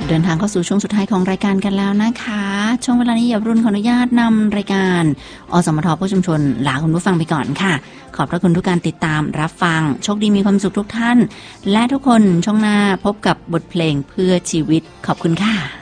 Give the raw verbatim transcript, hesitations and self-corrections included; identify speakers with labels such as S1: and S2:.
S1: เดินทางเข้าสู่ช่วงสุดท้ายของรายการกันแล้วนะคะช่วงเวลานี้อย่ารุ่นขออนุญาตนำรายการอสมทผู้ชุมชนลาคุณผู้ฟังไปก่อนค่ะขอบพระคุณทุกการติดตามรับฟังโชคดีมีความสุขทุกท่านและทุกคนช่วงหน้าพบกับบทเพลงเพื่อชีวิตขอบคุณค่ะ